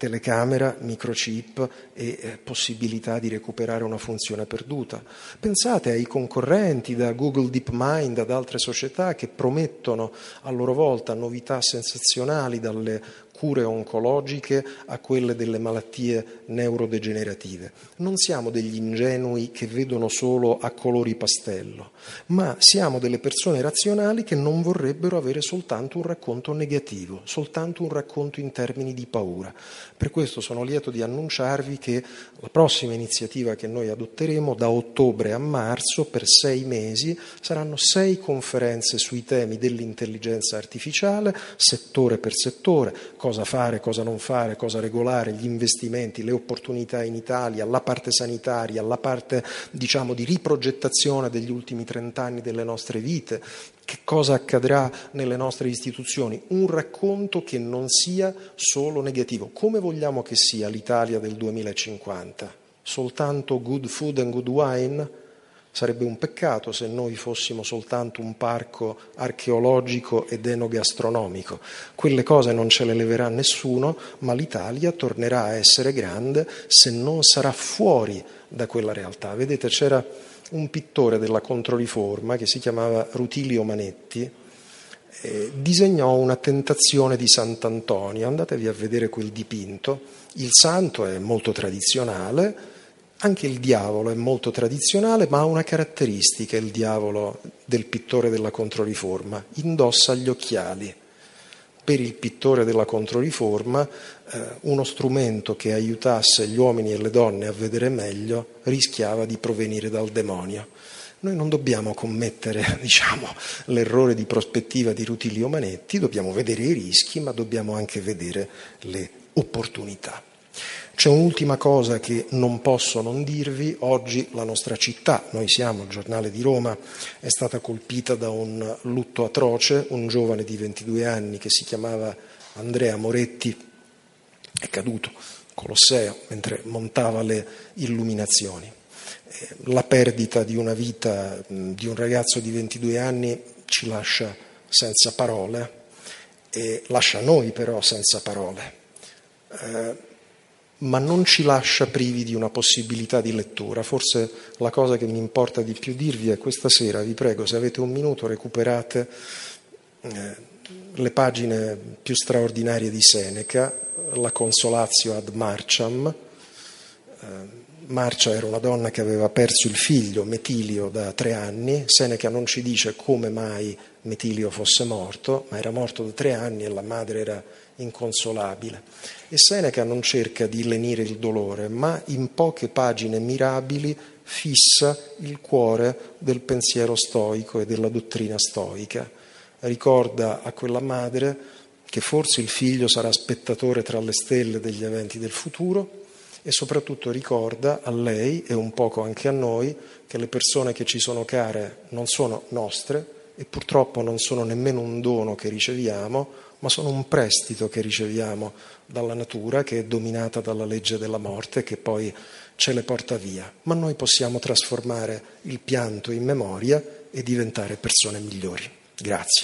telecamera, microchip e possibilità di recuperare una funzione perduta. Pensate ai concorrenti da Google DeepMind, ad altre società che promettono a loro volta novità sensazionali, dalle cure oncologiche a quelle delle malattie neurodegenerative. Non siamo degli ingenui che vedono solo a colori pastello, ma siamo delle persone razionali che non vorrebbero avere soltanto un racconto negativo, soltanto un racconto in termini di paura. Per questo sono lieto di annunciarvi che la prossima iniziativa che noi adotteremo da ottobre a marzo, per 6 mesi, saranno 6 conferenze sui temi dell'intelligenza artificiale, settore per settore, cosa fare, cosa non fare, cosa regolare, gli investimenti, le opportunità in Italia, la parte sanitaria, la parte, diciamo, di riprogettazione degli ultimi 30 anni delle nostre vite, che cosa accadrà nelle nostre istituzioni, un racconto che non sia solo negativo. Come vogliamo che sia l'Italia del 2050? Soltanto good food and good wine? Sarebbe un peccato se noi fossimo soltanto un parco archeologico ed enogastronomico. Quelle cose non ce le leverà nessuno, ma l'Italia tornerà a essere grande se non sarà fuori da quella realtà. Vedete, c'era un pittore della Controriforma che si chiamava Rutilio Manetti, disegnò una tentazione di Sant'Antonio. Andatevi a vedere quel dipinto. Il santo è molto tradizionale, anche il diavolo è molto tradizionale, ma ha una caratteristica, il diavolo del pittore della Controriforma: indossa gli occhiali. Per il pittore della Controriforma uno strumento che aiutasse gli uomini e le donne a vedere meglio rischiava di provenire dal demonio. Noi non dobbiamo commettere, l'errore di prospettiva di Rutilio Manetti, dobbiamo vedere i rischi, ma dobbiamo anche vedere le opportunità. C'è un'ultima cosa che non posso non dirvi. Oggi la nostra città, noi siamo il Giornale di Roma, è stata colpita da un lutto atroce. Un giovane di 22 anni che si chiamava Andrea Moretti è caduto Colosseo mentre montava le illuminazioni. La perdita di una vita di un ragazzo di 22 anni ci lascia senza parole, e lascia noi però senza parole. Ma non ci lascia privi di una possibilità di lettura. Forse la cosa che mi importa di più dirvi è: questa sera, vi prego, se avete un minuto, recuperate le pagine più straordinarie di Seneca, la Consolatio ad Marciam. Marcia era una donna che aveva perso il figlio Metilio da 3 anni. Seneca non ci dice come mai Metilio fosse morto, ma era morto da 3 anni e la madre era inconsolabile. E Seneca non cerca di lenire il dolore, ma in poche pagine mirabili fissa il cuore del pensiero stoico e della dottrina stoica. Ricorda a quella madre che forse il figlio sarà spettatore tra le stelle degli eventi del futuro, e soprattutto ricorda a lei e un poco anche a noi che le persone che ci sono care non sono nostre e purtroppo non sono nemmeno un dono che riceviamo, ma sono un prestito che riceviamo dalla natura, che è dominata dalla legge della morte, che poi ce le porta via. Ma noi possiamo trasformare il pianto in memoria e diventare persone migliori. Grazie.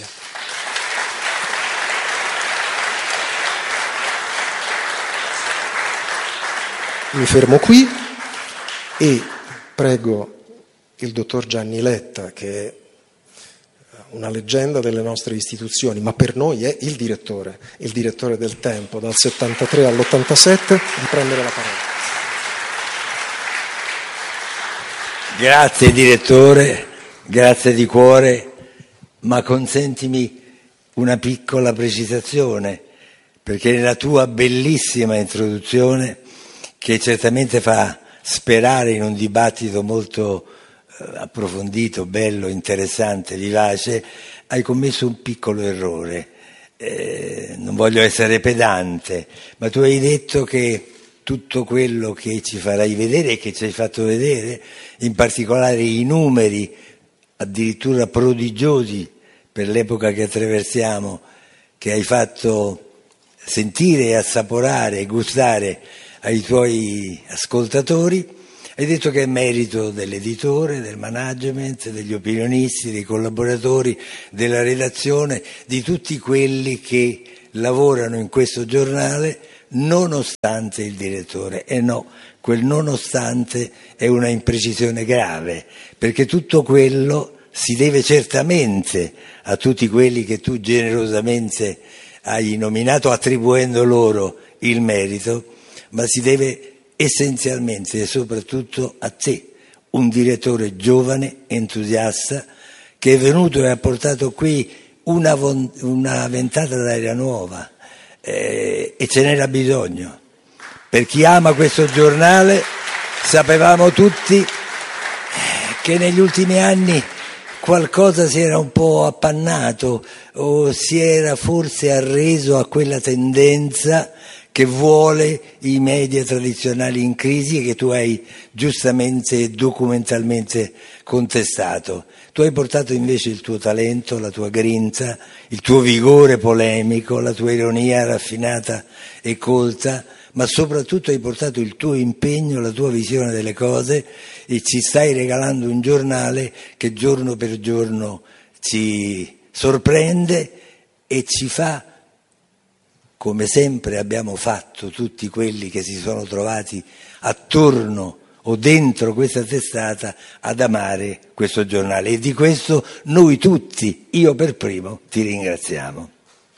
Mi fermo qui e prego il dottor Gianni Letta, che è una leggenda delle nostre istituzioni, ma per noi è il direttore del Tempo dal 73 all'87, di prendere la parola. Grazie direttore, grazie di cuore, ma consentimi una piccola precisazione, perché nella tua bellissima introduzione, che certamente fa sperare in un dibattito molto approfondito, bello, interessante, vivace, hai commesso un piccolo errore. Non voglio essere pedante, ma tu hai detto che tutto quello che ci farai vedere e che ci hai fatto vedere, in particolare i numeri addirittura prodigiosi per l'epoca che attraversiamo, che hai fatto sentire e assaporare e gustare ai tuoi ascoltatori, hai detto che è merito dell'editore, del management, degli opinionisti, dei collaboratori, della redazione, di tutti quelli che lavorano in questo giornale nonostante il direttore. E no, quel nonostante è una imprecisione grave, perché tutto quello si deve certamente a tutti quelli che tu generosamente hai nominato, attribuendo loro il merito, ma si deve essenzialmente e soprattutto a te, un direttore giovane, entusiasta, che è venuto e ha portato qui una ventata d'aria nuova, e ce n'era bisogno. Per chi ama questo giornale, sapevamo tutti che negli ultimi anni qualcosa si era un po' appannato o si era forse arreso a quella tendenza che vuole i media tradizionali in crisi e che tu hai giustamente e documentalmente contestato. Tu hai portato invece il tuo talento, la tua grinta, il tuo vigore polemico, la tua ironia raffinata e colta, ma soprattutto hai portato il tuo impegno, la tua visione delle cose, e ci stai regalando un giornale che giorno per giorno ci sorprende e ci fa, come sempre abbiamo fatto tutti quelli che si sono trovati attorno o dentro questa testata, ad amare questo giornale. E di questo noi tutti, io per primo, ti ringraziamo.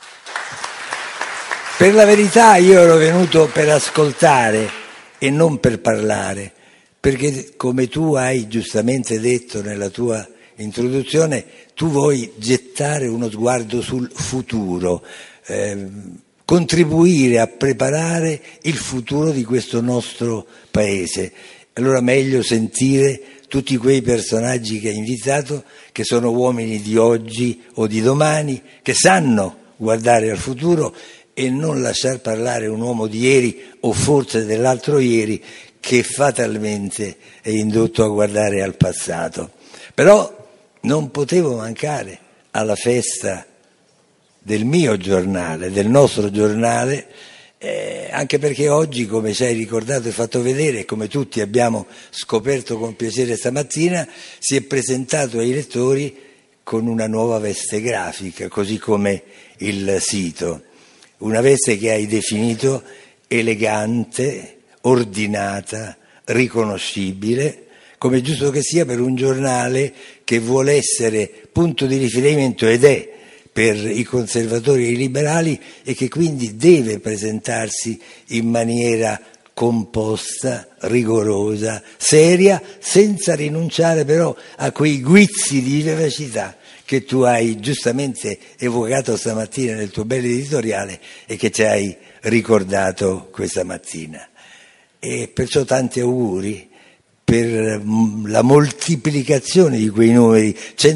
Per la verità io ero venuto per ascoltare e non per parlare, perché come tu hai giustamente detto nella tua introduzione, tu vuoi gettare uno sguardo sul futuro, contribuire a preparare il futuro di questo nostro paese. Allora meglio sentire tutti quei personaggi che hai invitato, che sono uomini di oggi o di domani, che sanno guardare al futuro e non lasciar parlare un uomo di ieri o forse dell'altro ieri che fatalmente è indotto a guardare al passato. Però non potevo mancare alla festa del mio giornale, del nostro giornale, anche perché oggi, come ci hai ricordato e fatto vedere, come tutti abbiamo scoperto con piacere stamattina, si è presentato ai lettori con una nuova veste grafica, così come il sito, una veste che hai definito elegante, ordinata, riconoscibile, come è giusto che sia per un giornale che vuole essere punto di riferimento ed è per i conservatori e i liberali e che quindi deve presentarsi in maniera composta, rigorosa, seria, senza rinunciare però a quei guizzi di vivacità che tu hai giustamente evocato stamattina nel tuo bel editoriale e che ci hai ricordato questa mattina. E perciò tanti auguri per la moltiplicazione di quei numeri,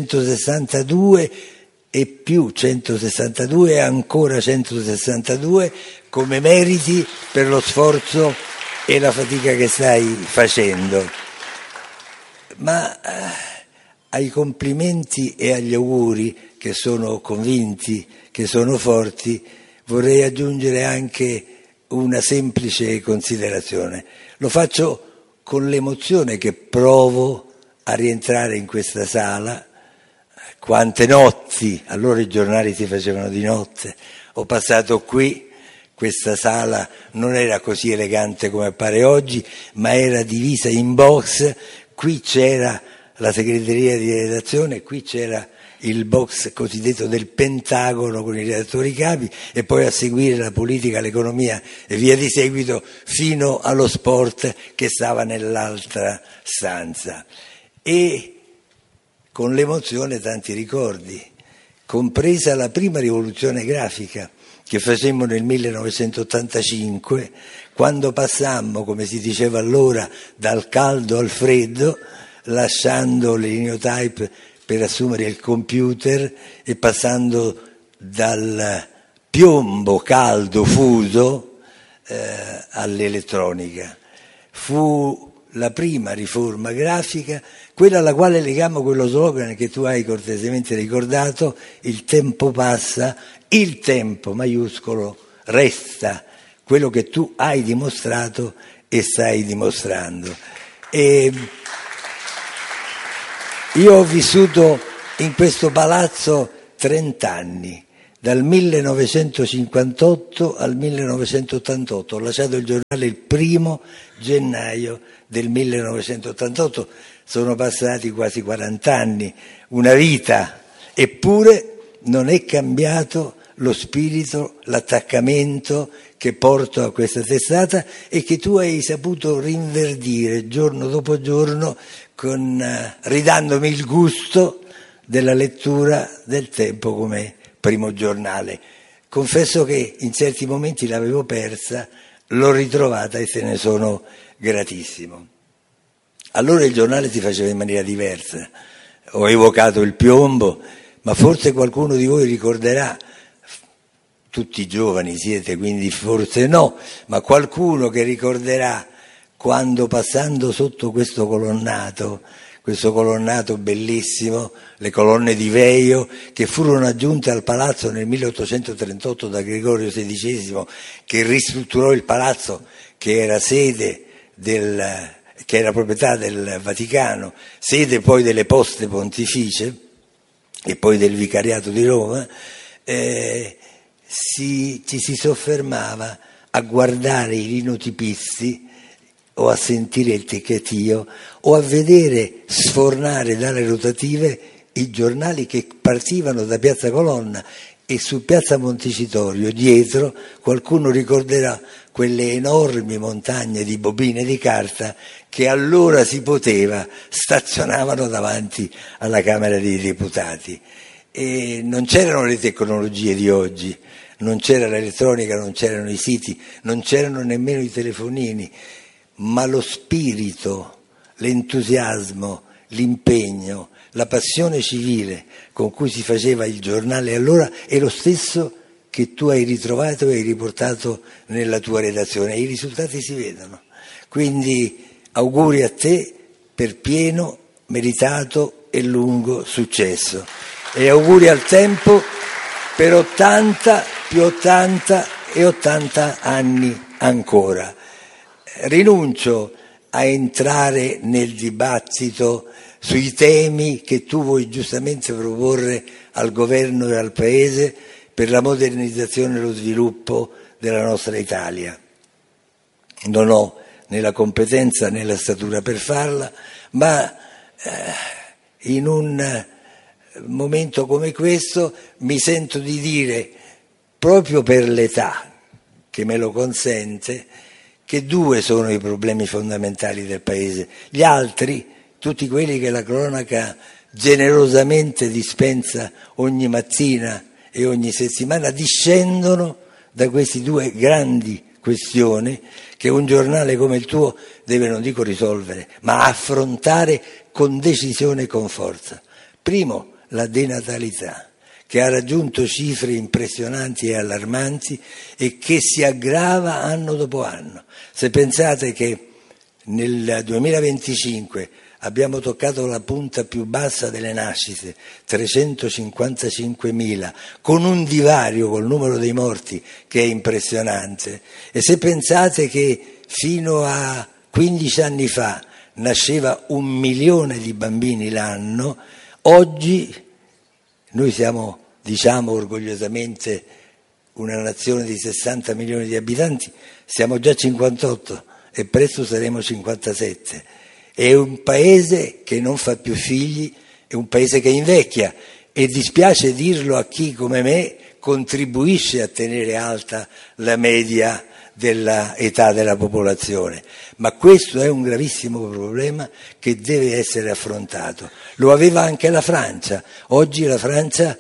162 e più 162 e ancora 162, come meriti per lo sforzo e la fatica che stai facendo. Ma ai complimenti e agli auguri, che sono convinti, che sono forti, vorrei aggiungere anche una semplice considerazione. Lo faccio con l'emozione che provo a rientrare in questa sala. Quante notti, allora i giornali si facevano di notte, ho passato qui. Questa sala non era così elegante come appare oggi, ma era divisa in box. Qui c'era la segreteria di redazione, qui c'era il box cosiddetto del Pentagono con i redattori capi e poi a seguire la politica, l'economia e via di seguito fino allo sport che stava nell'altra stanza. E con l'emozione tanti ricordi, compresa la prima rivoluzione grafica che facemmo nel 1985, quando passammo, come si diceva allora, dal caldo al freddo, lasciando l'Eniotype per assumere il computer e passando dal piombo caldo fuso all'elettronica. Fu la prima riforma grafica, quella alla quale legammo quello slogan che tu hai cortesemente ricordato: il tempo passa, il tempo maiuscolo resta, quello che tu hai dimostrato e stai dimostrando. E io ho vissuto in questo palazzo 30 anni, dal 1958 al 1988. Ho lasciato il giornale il 1° gennaio del 1988, sono passati quasi 40 anni, una vita, eppure non è cambiato lo spirito, l'attaccamento che porto a questa testata e che tu hai saputo rinverdire giorno dopo giorno ridandomi il gusto della lettura del Tempo come primo giornale. Confesso che in certi momenti l'avevo persa, l'ho ritrovata e te ne sono gratissimo. Allora il giornale si faceva in maniera diversa. Ho evocato il piombo, ma forse qualcuno di voi ricorderà, tutti giovani siete, quindi forse no, ma qualcuno che ricorderà quando passando sotto questo colonnato bellissimo, le colonne di Veio, che furono aggiunte al palazzo nel 1838 da Gregorio XVI, che ristrutturò il palazzo che era che era proprietà del Vaticano, sede poi delle poste pontificie e poi del Vicariato di Roma, ci si soffermava a guardare i linotipisti o a sentire il ticchettio o a vedere sfornare dalle rotative i giornali che partivano da Piazza Colonna, e su Piazza Montecitorio dietro qualcuno ricorderà quelle enormi montagne di bobine di carta che allora si poteva stazionavano davanti alla Camera dei Deputati. E non c'erano le tecnologie di oggi, non c'era l'elettronica, non c'erano i siti, non c'erano nemmeno i telefonini, ma lo spirito, l'entusiasmo, l'impegno, la passione civile con cui si faceva il giornale allora è lo stesso che tu hai ritrovato e hai riportato nella tua redazione. I risultati si vedono. Quindi auguri a te per pieno, meritato e lungo successo. E auguri al Tempo per 80, più 80 e 80 anni ancora. Rinuncio a entrare nel dibattito sui temi che tu vuoi giustamente proporre al governo e al Paese per la modernizzazione e lo sviluppo della nostra Italia. Non ho né la competenza né la statura per farla, ma in un momento come questo mi sento di dire, proprio per l'età che me lo consente, che 2 sono i problemi fondamentali del Paese. Gli altri, tutti quelli che la cronaca generosamente dispensa ogni mattina e ogni settimana, discendono da questi 2 grandi questioni che un giornale come il tuo deve, non dico risolvere, ma affrontare con decisione e con forza. Primo, la denatalità, che ha raggiunto cifre impressionanti e allarmanti e che si aggrava anno dopo anno. Se pensate che nel 2025 abbiamo toccato la punta più bassa delle nascite, 355.000, con un divario col numero dei morti che è impressionante, e se pensate che fino a 15 anni fa nasceva 1 milione di bambini l'anno, oggi noi siamo, diciamo orgogliosamente, una nazione di 60 milioni di abitanti, siamo già 58 e presto saremo 57. È un paese che non fa più figli, è un paese che invecchia, e dispiace dirlo a chi come me contribuisce a tenere alta la media dell'età della popolazione. Ma questo è un gravissimo problema che deve essere affrontato. Lo aveva anche la Francia. Oggi la Francia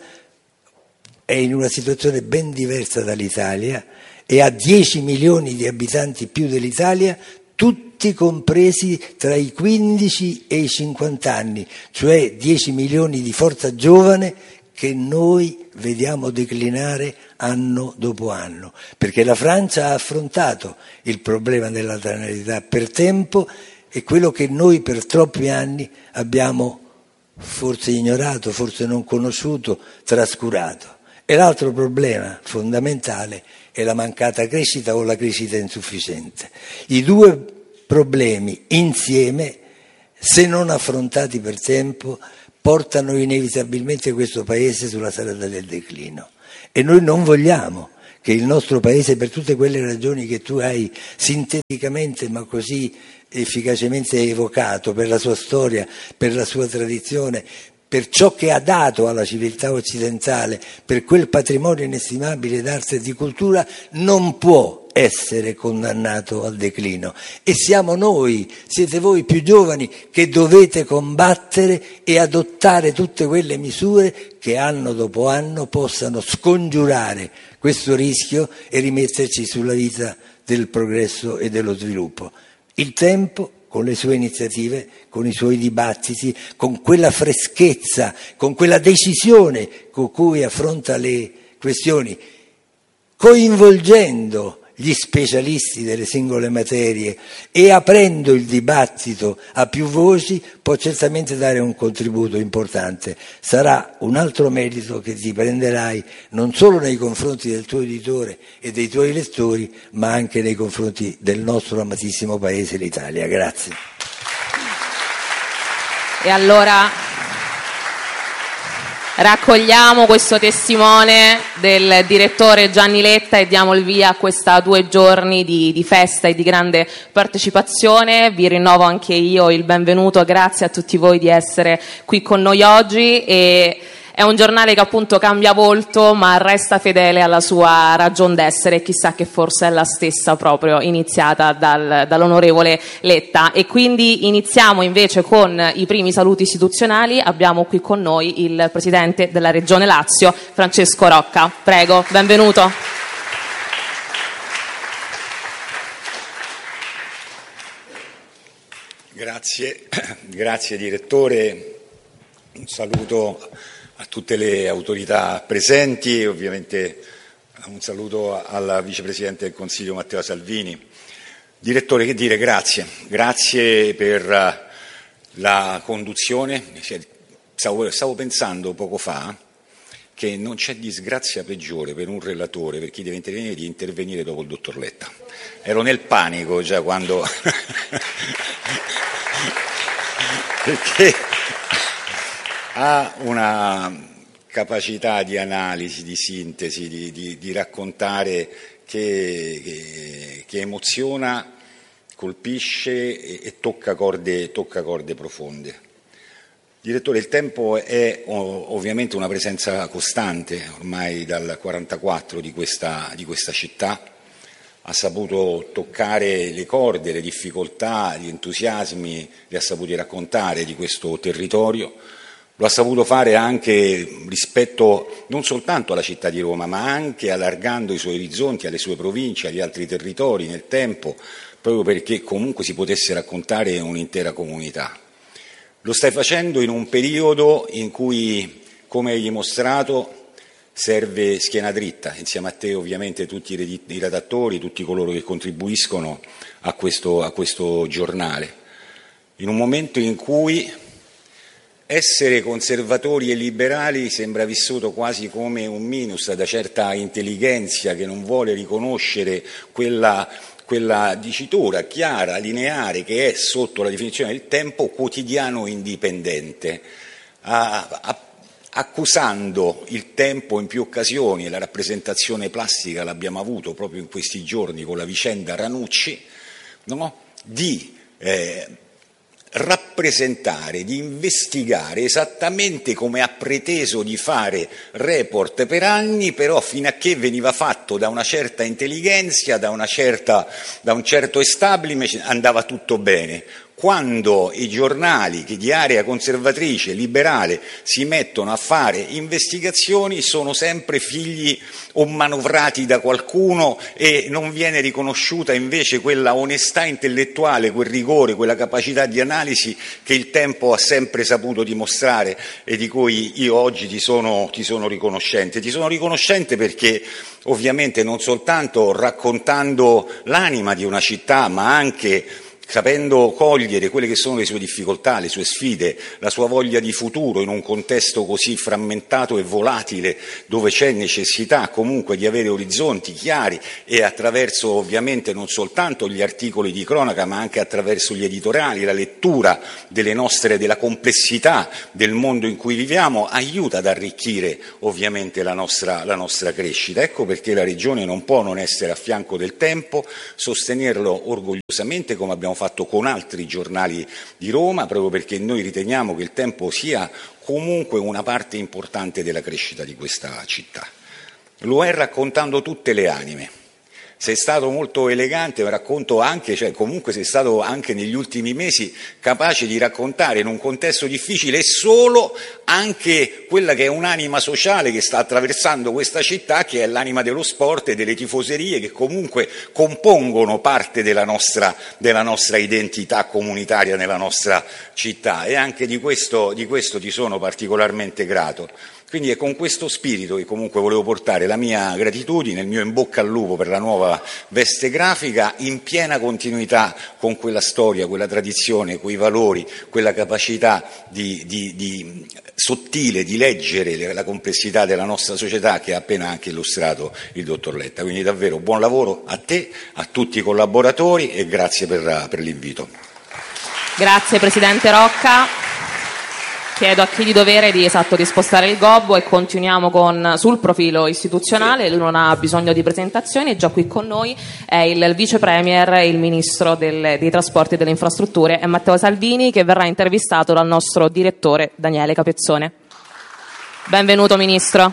è in una situazione ben diversa dall'Italia e ha 10 milioni di abitanti più dell'Italia, tutti compresi tra i 15 e i 50 anni, cioè 10 milioni di forza giovane che noi vediamo declinare anno dopo anno, perché la Francia ha affrontato il problema della natalità per tempo, e quello che noi per troppi anni abbiamo forse ignorato, forse non conosciuto, trascurato. E l'altro problema fondamentale è la mancata crescita o la crescita insufficiente. I 2 problemi insieme, se non affrontati per tempo, portano inevitabilmente questo Paese sulla strada del declino. e noi non vogliamo che il nostro Paese, per tutte quelle ragioni che tu hai sinteticamente ma così efficacemente evocato, per la sua storia, per la sua tradizione, per ciò che ha dato alla civiltà occidentale, per quel patrimonio inestimabile d'arte e di cultura, non può essere condannato al declino. E siamo noi, siete voi più giovani, che dovete combattere e adottare tutte quelle misure che anno dopo anno possano scongiurare questo rischio e rimetterci sulla vita del progresso e dello sviluppo. Il tempo, con le sue iniziative, con i suoi dibattiti, con quella freschezza, con quella decisione con cui affronta le questioni, coinvolgendo gli specialisti delle singole materie e aprendo il dibattito a più voci, può certamente dare un contributo importante. Sarà un altro merito che ti prenderai non solo nei confronti del tuo editore e dei tuoi lettori, ma anche nei confronti del nostro amatissimo paese, l'Italia. Grazie. E allora raccogliamo questo testimone del direttore Gianni Letta e diamo il via a questa 2 giorni di festa e di grande partecipazione. Vi rinnovo anche io il benvenuto, grazie a tutti voi di essere qui con noi oggi. E è un giornale che appunto cambia volto ma resta fedele alla sua ragion d'essere, chissà che forse è la stessa proprio iniziata dall'onorevole Letta. E quindi iniziamo invece con i primi saluti istituzionali. Abbiamo qui con noi il Presidente della Regione Lazio, Francesco Rocca. Prego, benvenuto. Grazie Direttore, un saluto a tutte le autorità presenti e ovviamente un saluto alla Vicepresidente del Consiglio Matteo Salvini. Direttore, che dire, grazie per la conduzione. Stavo pensando poco fa che non c'è disgrazia peggiore per un relatore, per chi deve intervenire, di intervenire dopo il dottor Letta. Ero nel panico già quando perché ha una capacità di analisi, di sintesi, di raccontare che emoziona, colpisce e tocca corde profonde. Direttore, il tempo è ovviamente una presenza costante ormai dal 1944 di questa città. Ha saputo toccare le corde, le difficoltà, gli entusiasmi, li ha saputi raccontare di questo territorio. Lo ha saputo fare anche rispetto non soltanto alla città di Roma, ma anche allargando i suoi orizzonti alle sue province, agli altri territori nel tempo, proprio perché comunque si potesse raccontare un'intera comunità. Lo stai facendo in un periodo in cui, come hai dimostrato, serve schiena dritta, insieme a te ovviamente tutti i redattori, tutti coloro che contribuiscono a questo giornale, in un momento in cui essere conservatori e liberali sembra vissuto quasi come un minus da certa intelligenza che non vuole riconoscere quella dicitura chiara, lineare, che è sotto la definizione del tempo quotidiano indipendente, accusando il tempo in più occasioni, e la rappresentazione plastica l'abbiamo avuto proprio in questi giorni con la vicenda Ranucci, no? Di rappresentare, di investigare esattamente come ha preteso di fare report per anni, però fino a che veniva fatto da una certa intelligenza, da un certo establishment, andava tutto bene. Quando i giornali che di area conservatrice, liberale, si mettono a fare investigazioni, sono sempre figli o manovrati da qualcuno e non viene riconosciuta invece quella onestà intellettuale, quel rigore, quella capacità di analisi che il tempo ha sempre saputo dimostrare e di cui io oggi ti sono riconoscente. Ti sono riconoscente perché ovviamente non soltanto raccontando l'anima di una città, ma anche sapendo cogliere quelle che sono le sue difficoltà, le sue sfide, la sua voglia di futuro in un contesto così frammentato e volatile, dove c'è necessità comunque di avere orizzonti chiari e attraverso ovviamente non soltanto gli articoli di cronaca, ma anche attraverso gli editoriali, la lettura della complessità del mondo in cui viviamo, aiuta ad arricchire ovviamente la nostra crescita. Ecco perché la Regione non può non essere a fianco del Tempo, sostenerlo orgogliosamente come abbiamo fatto con altri giornali di Roma, proprio perché noi riteniamo che il Tempo sia comunque una parte importante della crescita di questa città. Lo è raccontando tutte le anime. Sei stato molto elegante, racconto anche, comunque sei stato anche negli ultimi mesi capace di raccontare in un contesto difficile e solo anche quella che è un'anima sociale che sta attraversando questa città, che è l'anima dello sport e delle tifoserie, che comunque compongono parte della nostra identità comunitaria nella nostra città, e anche di questo ti sono particolarmente grato. Quindi è con questo spirito che comunque volevo portare la mia gratitudine, il mio in bocca al lupo per la nuova veste grafica, in piena continuità con quella storia, quella tradizione, quei valori, quella capacità sottile di leggere la complessità della nostra società che ha appena anche illustrato il dottor Letta. Quindi davvero buon lavoro a te, a tutti i collaboratori e grazie per l'invito. Grazie Presidente Rocca. Chiedo a chi di dovere di spostare il gobbo e continuiamo sul profilo istituzionale. Lui non ha bisogno di presentazioni, è già qui con noi, è il Vice Premier e il Ministro dei Trasporti e delle Infrastrutture, è Matteo Salvini, che verrà intervistato dal nostro direttore Daniele Capezzone. Benvenuto Ministro.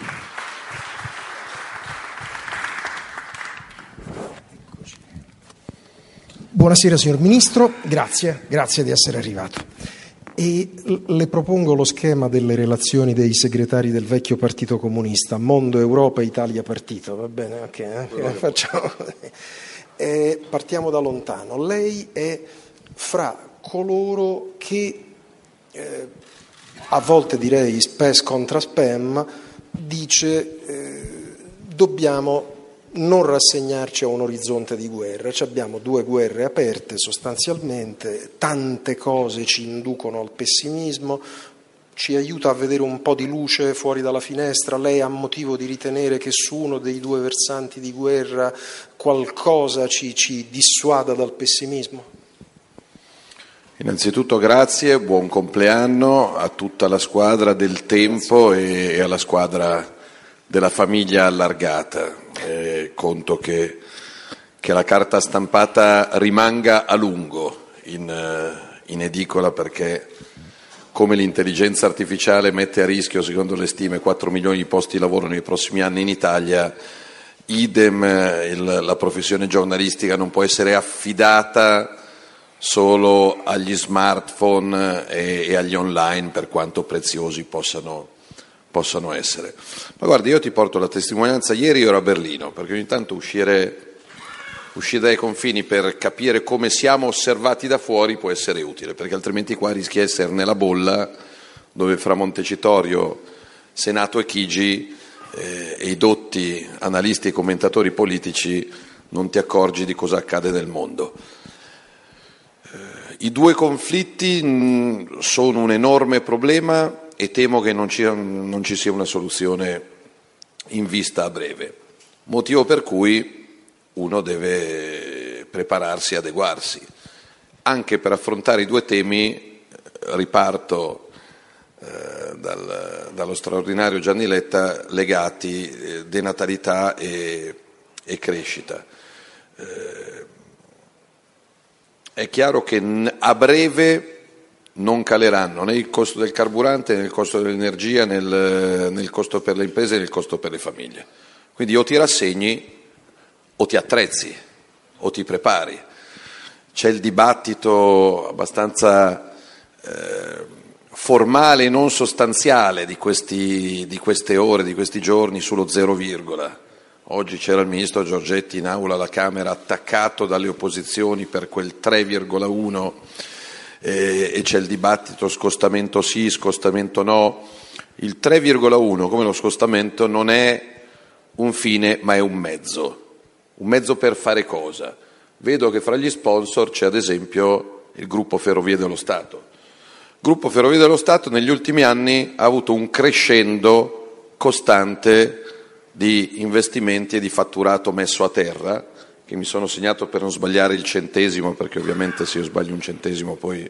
Buonasera signor Ministro, grazie di essere arrivato. E le propongo lo schema delle relazioni dei segretari del vecchio Partito Comunista, Mondo, Europa, Italia, Partito, va bene? Okay, facciamo. Partiamo da lontano. Lei è fra coloro che, a volte direi spes contra spam, dice dobbiamo non rassegnarci a un orizzonte di guerra. Abbiamo 2 guerre aperte sostanzialmente, tante cose ci inducono al pessimismo, ci aiuta a vedere un po' di luce fuori dalla finestra. Lei ha motivo di ritenere che su uno dei 2 versanti di guerra qualcosa ci dissuada dal pessimismo? Innanzitutto grazie, buon compleanno a tutta la squadra del Tempo e alla squadra della famiglia allargata. Conto che la carta stampata rimanga a lungo in edicola, perché come l'intelligenza artificiale mette a rischio, secondo le stime, 4 milioni di posti di lavoro nei prossimi anni in Italia, idem la professione giornalistica non può essere affidata solo agli smartphone e agli online, per quanto preziosi possano essere. Ma guarda, io ti porto la testimonianza. Ieri ero a Berlino, perché ogni tanto uscire dai confini per capire come siamo osservati da fuori può essere utile, perché altrimenti qua rischi di essere nella bolla dove fra Montecitorio, Senato e Chigi e i dotti analisti e commentatori politici non ti accorgi di cosa accade nel mondo. I 2 conflitti sono un enorme problema e temo che non ci sia una soluzione in vista a breve, motivo per cui uno deve prepararsi e adeguarsi. Anche per affrontare i 2 temi riparto dallo straordinario Gianni Letta, legati denatalità e crescita. È chiaro che a breve non caleranno né il costo del carburante, né il costo dell'energia, né il costo per le imprese, né il costo per le famiglie. Quindi o ti rassegni o ti attrezzi o ti prepari. C'è il dibattito abbastanza formale e non sostanziale di queste ore, di questi giorni sullo 0, oggi c'era il ministro Giorgetti in aula alla Camera attaccato dalle opposizioni per quel 3,1 e c'è il dibattito scostamento sì, scostamento no. Il 3,1 come lo scostamento non è un fine ma è un mezzo per fare cosa? vedo che fra gli sponsor c'è ad esempio il Gruppo Ferrovie dello Stato. Il Gruppo Ferrovie dello Stato negli ultimi anni ha avuto un crescendo costante di investimenti e di fatturato messo a terra, che mi sono segnato per non sbagliare il centesimo, perché ovviamente se io sbaglio un centesimo poi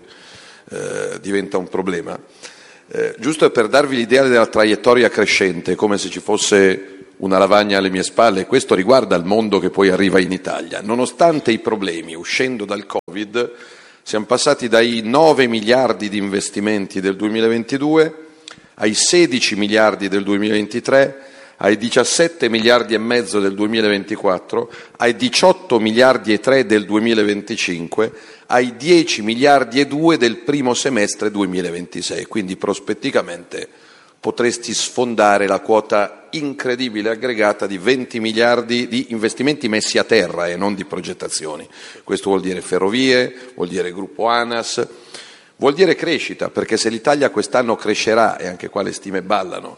diventa un problema. Giusto per darvi l'idea della traiettoria crescente, come se ci fosse una lavagna alle mie spalle, questo riguarda il mondo che poi arriva in Italia. Nonostante i problemi, uscendo dal Covid, siamo passati dai 9 miliardi di investimenti del 2022 ai 16 miliardi del 2023, ai 17 miliardi e mezzo del 2024, ai 18 miliardi e 3 del 2025, ai 10 miliardi e 2 del primo semestre 2026. Quindi prospetticamente potresti sfondare la quota incredibile aggregata di 20 miliardi di investimenti messi a terra e non di progettazioni. Questo vuol dire ferrovie, vuol dire gruppo ANAS, vuol dire crescita, perché se l'Italia quest'anno crescerà, e anche qua le stime ballano,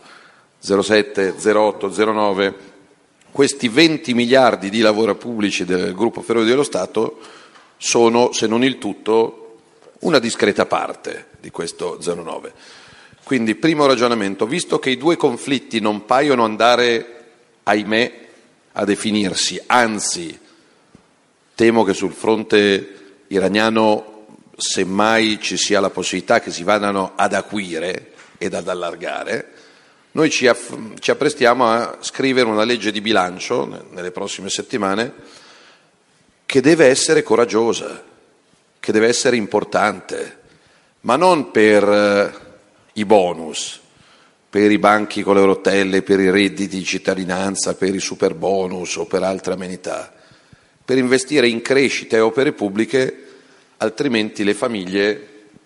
0,7, 0,8, 0,9, questi 20 miliardi di lavori pubblici del Gruppo Ferrovie dello Stato sono, se non il tutto, una discreta parte di questo 0,9. Quindi, primo ragionamento, visto che i due conflitti non paiono andare, ahimè, a definirsi, anzi, temo che sul fronte iraniano, semmai ci sia la possibilità che si vadano ad acuire ed ad allargare, noi ci apprestiamo a scrivere una legge di bilancio nelle prossime settimane che deve essere coraggiosa, che deve essere importante, ma non per i bonus, per i banchi con le rotelle, per i redditi di cittadinanza, per i super bonus o per altre amenità, per investire in crescita e opere pubbliche, altrimenti le famiglie,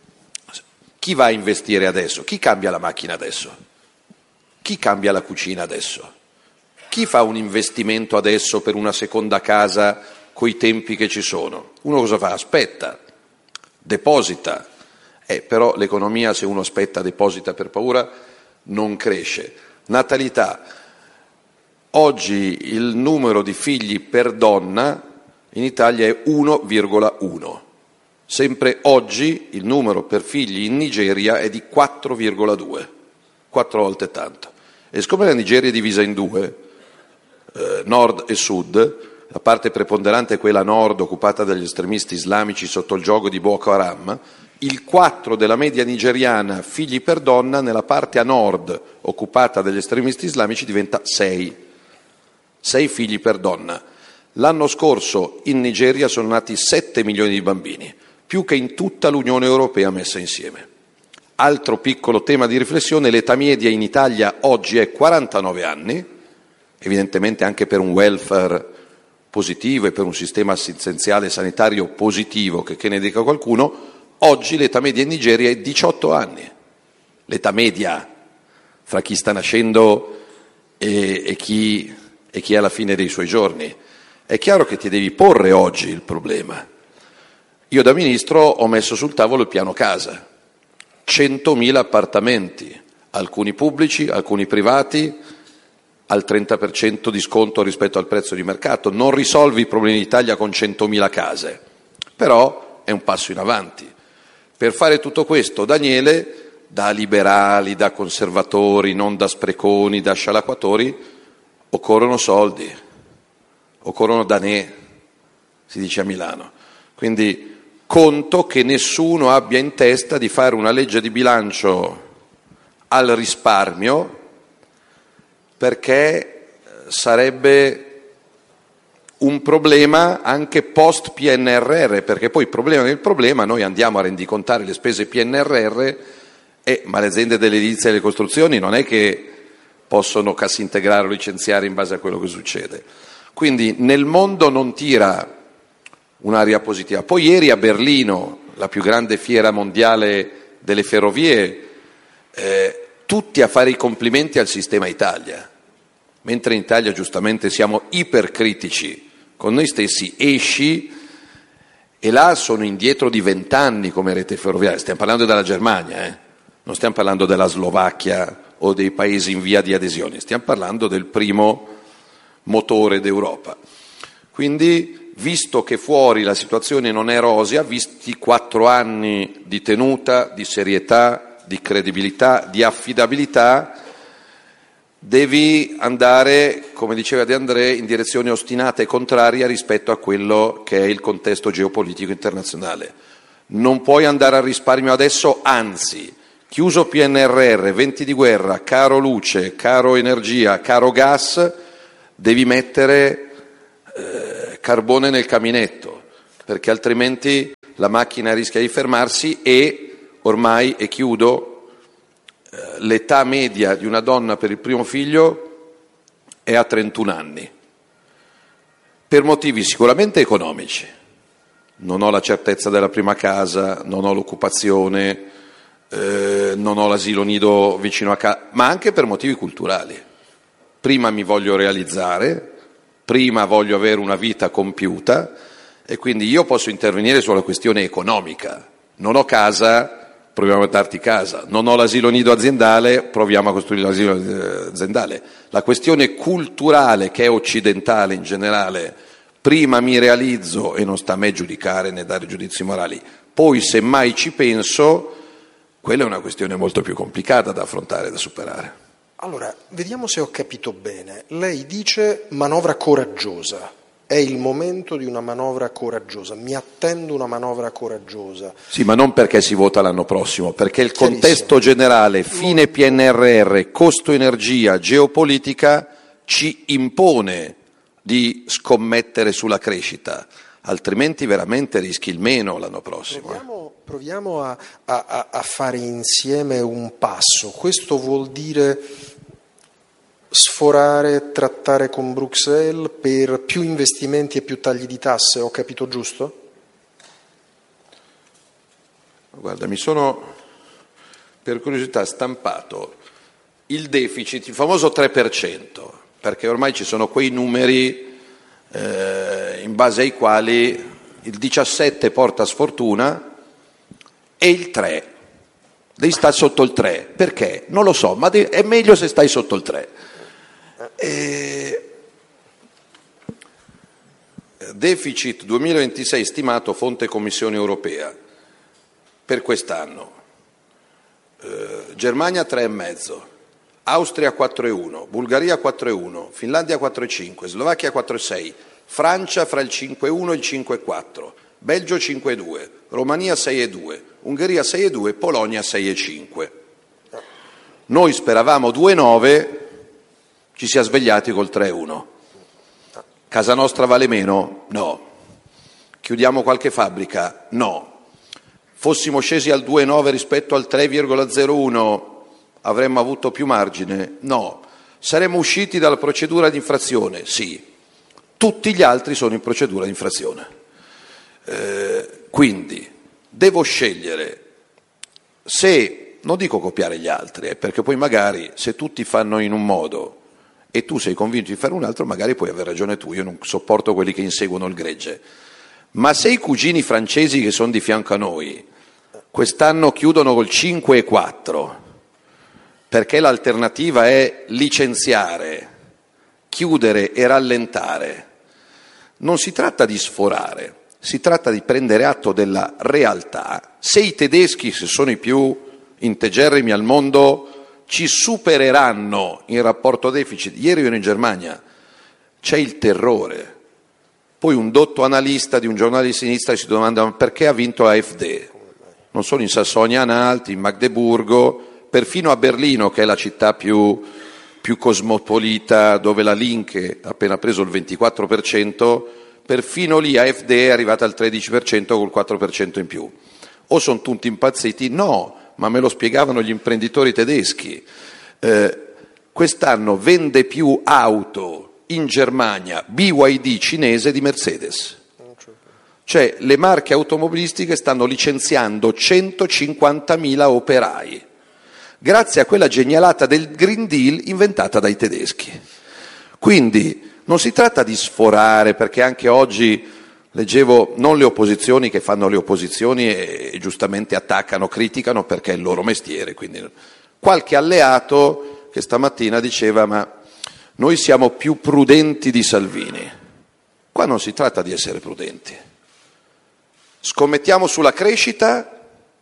chi va a investire adesso? Chi cambia la macchina adesso? Chi cambia la cucina adesso? Chi fa un investimento adesso per una seconda casa coi tempi che ci sono? Uno cosa fa? Aspetta, deposita. Però l'economia, se uno aspetta, deposita per paura, non cresce. Natalità. Oggi il numero di figli per donna in Italia è 1,1. Sempre oggi il numero per figli in Nigeria è di 4,2. 4 volte tanto. E siccome la Nigeria è divisa in due, nord e sud, la parte preponderante è quella nord occupata dagli estremisti islamici sotto il gioco di Boko Haram, il 4 della media nigeriana figli per donna nella parte a nord occupata dagli estremisti islamici diventa 6. 6 figli per donna. L'anno scorso in Nigeria sono nati 7 milioni di bambini, più che in tutta l'Unione Europea messa insieme. Altro piccolo tema di riflessione, l'età media in Italia oggi è 49 anni, evidentemente anche per un welfare positivo e per un sistema assistenziale sanitario positivo, che ne dica qualcuno. Oggi l'età media in Nigeria è 18 anni, l'età media fra chi sta nascendo e chi è alla fine dei suoi giorni. È chiaro che ti devi porre oggi il problema. Io da ministro ho messo sul tavolo il piano casa, 100.000 appartamenti, alcuni pubblici, alcuni privati, al 30% di sconto rispetto al prezzo di mercato. Non risolvi i problemi d'Italia con 100.000 case, però è un passo in avanti. Per fare tutto questo, Daniele, da liberali, da conservatori, non da spreconi, da scialacquatori, occorrono soldi, occorrono danè, si dice a Milano. Quindi conto che nessuno abbia in testa di fare una legge di bilancio al risparmio, perché sarebbe un problema anche post PNRR, perché poi il problema del problema, noi andiamo a rendicontare le spese PNRR, ma le aziende dell'edilizia e delle costruzioni non è che possono cassa integrare o licenziare in base a quello che succede. Quindi nel mondo non tira un'aria positiva. Poi ieri a Berlino, la più grande fiera mondiale delle ferrovie, tutti a fare i complimenti al sistema Italia, mentre in Italia giustamente siamo ipercritici con noi stessi, esci e là sono indietro di 20 anni come rete ferroviaria. Stiamo parlando della Germania, non stiamo parlando della Slovacchia o dei paesi in via di adesione, stiamo parlando del primo motore d'Europa. Quindi visto che fuori la situazione non è rosea, visti 4 anni di tenuta, di serietà, di credibilità, di affidabilità, devi andare, come diceva De André, in direzione ostinata e contraria rispetto a quello che è il contesto geopolitico internazionale. Non puoi andare al risparmio adesso, anzi, chiuso PNRR, venti di guerra, caro luce, caro energia, caro gas, devi mettere carbone nel caminetto, perché altrimenti la macchina rischia di fermarsi e ormai, e chiudo, l'età media di una donna per il primo figlio è a 31 anni, per motivi sicuramente economici. Non ho la certezza della prima casa, non ho l'occupazione, non ho l'asilo nido vicino a casa, ma anche per motivi culturali. Prima mi voglio realizzare, prima voglio avere una vita compiuta e quindi io posso intervenire sulla questione economica. Non ho casa, proviamo a darti casa. Non ho l'asilo nido aziendale, proviamo a costruire l'asilo aziendale. La questione culturale, che è occidentale in generale, prima mi realizzo e non sta a me giudicare né dare giudizi morali. Poi, se mai ci penso, quella è una questione molto più complicata da affrontare, da superare. Allora, vediamo se ho capito bene. Lei dice manovra coraggiosa. È il momento di una manovra coraggiosa. Mi attendo una manovra coraggiosa. Sì, ma non perché si vota l'anno prossimo, perché il contesto generale, fine PNRR, costo energia, geopolitica, ci impone di scommettere sulla crescita. Altrimenti veramente rischi il meno l'anno prossimo. Proviamo a fare insieme un passo. Questo vuol dire sforare, trattare con Bruxelles per più investimenti e più tagli di tasse, ho capito giusto? Guarda, mi sono per curiosità stampato il deficit, il famoso 3%, perché ormai ci sono quei numeri in base ai quali il 17 porta sfortuna e il 3 devi stare sotto il 3. Perché? Non lo so, ma è meglio se stai sotto il 3. Deficit 2026 stimato fonte Commissione Europea per quest'anno, Germania 3,5, Austria 4,1, Bulgaria 4,1, Finlandia 4,5, Slovacchia 4,6, Francia fra il 5,1 e il 5,4, Belgio 5,2, Romania 6,2, Ungheria 6,2, Polonia 6,5. Noi speravamo 2,9, ci si è svegliati col 3,1. Casa nostra vale meno? No. Chiudiamo qualche fabbrica? No. Fossimo scesi al 2,9 rispetto al 3,01 avremmo avuto più margine? No. Saremmo usciti dalla procedura di infrazione? Sì. Tutti gli altri sono in procedura di infrazione. Quindi devo scegliere se, non dico copiare gli altri, perché poi magari se tutti fanno in un modo e tu sei convinto di fare un altro, magari puoi aver ragione tu, io non sopporto quelli che inseguono il gregge. Ma se i cugini francesi che sono di fianco a noi quest'anno chiudono col 5,4, perché l'alternativa è licenziare, chiudere e rallentare, non si tratta di sforare, si tratta di prendere atto della realtà. Se i tedeschi, se sono i più integerrimi al mondo, ci supereranno in rapporto deficit. Ieri ero in Germania, c'è il terrore. Poi un dotto analista di un giornale di sinistra si domanda ma perché ha vinto l'AfD? Non solo in Sassonia-Anhalt, in Magdeburgo, perfino a Berlino, che è la città più cosmopolita, dove la Linke ha appena preso il 24%, perfino lì AfD è arrivata al 13% col 4% in più. O sono tutti impazziti? No, ma me lo spiegavano gli imprenditori tedeschi. Quest'anno vende più auto in Germania BYD cinese di Mercedes. Cioè le marche automobilistiche stanno licenziando 150.000 operai, grazie a quella genialata del Green Deal inventata dai tedeschi. Quindi non si tratta di sforare, perché anche oggi leggevo non le opposizioni che fanno le opposizioni e giustamente attaccano, criticano perché è il loro mestiere, quindi qualche alleato che stamattina diceva ma noi siamo più prudenti di Salvini. Qua non si tratta di essere prudenti. Scommettiamo sulla crescita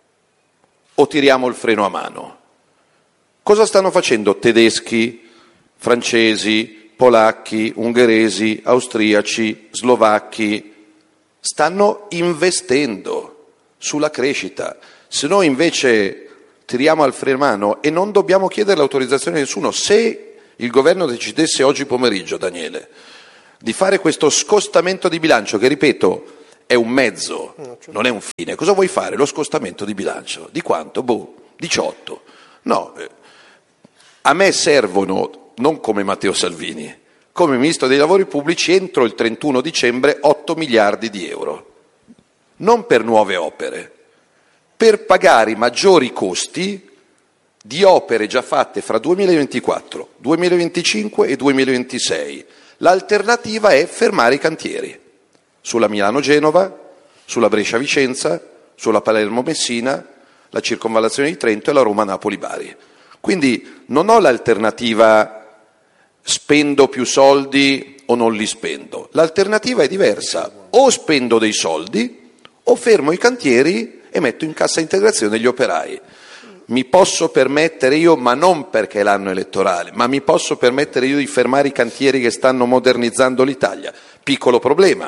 o tiriamo il freno a mano? Cosa stanno facendo tedeschi, francesi, polacchi, ungheresi, austriaci, slovacchi? Stanno investendo sulla crescita. Se noi invece tiriamo al freno a mano, e non dobbiamo chiedere l'autorizzazione a nessuno, se il governo decidesse oggi pomeriggio, Daniele, di fare questo scostamento di bilancio, che ripeto è un mezzo, non è un fine, cosa vuoi fare? Lo scostamento di bilancio? Di quanto? 18. No, a me servono, non come Matteo Salvini, come Ministro dei Lavori Pubblici entro il 31 dicembre 8 miliardi di euro, non per nuove opere, per pagare i maggiori costi di opere già fatte fra 2024, 2025 e 2026. L'alternativa è fermare i cantieri sulla Milano-Genova, sulla Brescia-Vicenza, sulla Palermo-Messina, la circonvallazione di Trento e la Roma-Napoli-Bari. Quindi non ho l'alternativa spendo più soldi o non li spendo. L'alternativa è diversa: o spendo dei soldi o fermo i cantieri e metto in cassa integrazione gli operai. Mi posso permettere io, ma non perché è l'anno elettorale, ma mi posso permettere io di fermare i cantieri che stanno modernizzando l'Italia. Piccolo problema: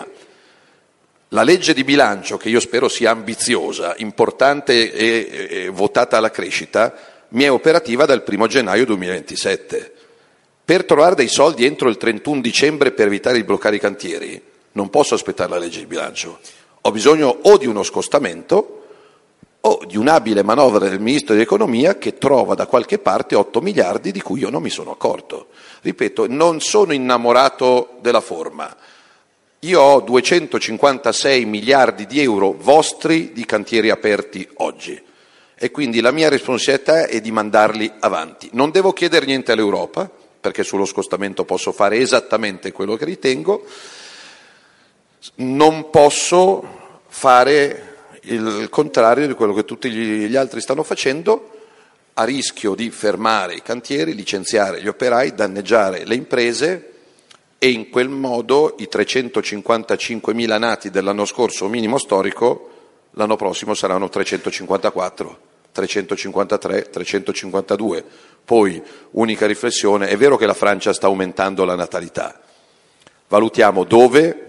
la legge di bilancio, che io spero sia ambiziosa, importante e votata alla crescita, mi è operativa dal 1 gennaio 2027. Per trovare dei soldi entro il 31 dicembre per evitare di bloccare i cantieri, non posso aspettare la legge di bilancio. Ho bisogno o di uno scostamento o di un'abile manovra del Ministro dell'Economia che trova da qualche parte 8 miliardi di cui io non mi sono accorto. Ripeto, non sono innamorato della forma. Io ho 256 miliardi di euro vostri di cantieri aperti oggi e quindi la mia responsabilità è di mandarli avanti. Non devo chiedere niente all'Europa, perché sullo scostamento posso fare esattamente quello che ritengo. Non posso fare il contrario di quello che tutti gli altri stanno facendo, a rischio di fermare i cantieri, licenziare gli operai, danneggiare le imprese, e in quel modo i 355.000 nati dell'anno scorso minimo storico l'anno prossimo saranno 354, 353, 352. Poi, unica riflessione, è vero che la Francia sta aumentando la natalità, valutiamo dove,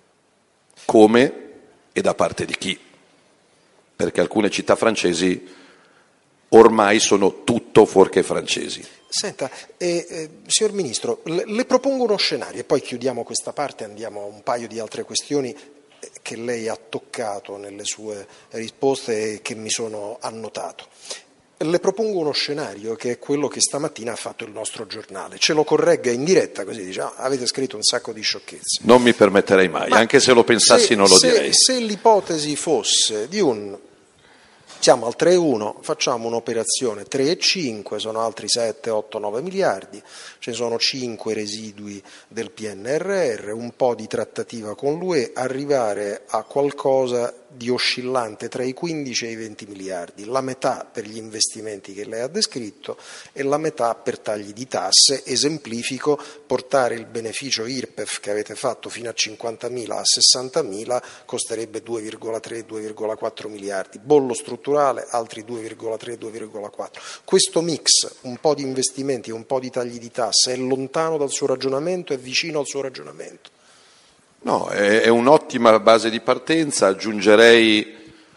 come e da parte di chi, perché alcune città francesi ormai sono tutto fuorché francesi. Senta, signor Ministro, le propongo uno scenario e poi chiudiamo questa parte e andiamo a un paio di altre questioni che lei ha toccato nelle sue risposte e che mi sono annotato. Le propongo uno scenario che è quello che stamattina ha fatto il nostro giornale. Ce lo corregga in diretta, così dice: avete scritto un sacco di sciocchezze. Non mi permetterei mai, anche se lo pensassi non lo direi. Se l'ipotesi fosse di siamo al 3,1, facciamo un'operazione 3,5, sono altri 7, 8, 9 miliardi, ce ne sono 5 residui del PNRR, un po' di trattativa con l'UE, arrivare a qualcosa di oscillante tra i 15 e i 20 miliardi, la metà per gli investimenti che lei ha descritto e la metà per tagli di tasse. Esemplifico: portare il beneficio IRPEF che avete fatto fino a 50.000 a 60.000 costerebbe 2,3-2,4 miliardi, bollo strutturale altri 2,3-2,4. Questo mix, un po' di investimenti e un po' di tagli di tasse, è lontano dal suo ragionamento, è vicino al suo ragionamento? No, è un'ottima base di partenza. Aggiungerei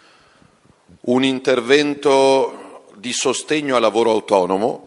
un intervento di sostegno al lavoro autonomo,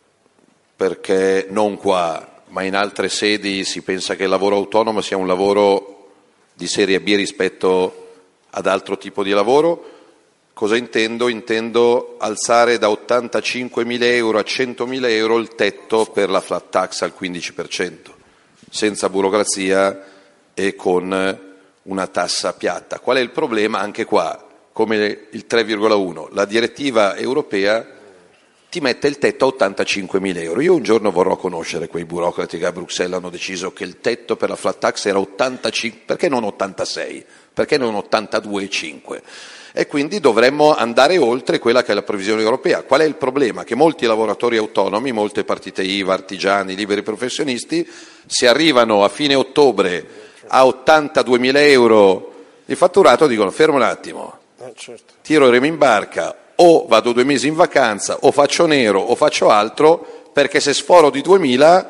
perché non qua, ma in altre sedi si pensa che il lavoro autonomo sia un lavoro di serie B rispetto ad altro tipo di lavoro. Cosa intendo? Intendo alzare da 85.000 euro a 100.000 euro il tetto per la flat tax al 15%, senza burocrazia e con una tassa piatta. Qual è il problema? Anche qua, come il 3,1, la direttiva europea ti mette il tetto a 85.000 euro. Io un giorno vorrò conoscere quei burocrati che a Bruxelles hanno deciso che il tetto per la flat tax era 85, perché non 86? Perché non 82,5? E quindi dovremmo andare oltre quella che è la previsione europea. Qual è il problema? Che molti lavoratori autonomi, molte partite IVA, artigiani, liberi professionisti, se arrivano a fine ottobre a 82.000 euro di fatturato dicono fermo un attimo, certo. tiro il remo in barca, o vado 2 mesi in vacanza, o faccio nero, o faccio altro, perché se sforo di 2.000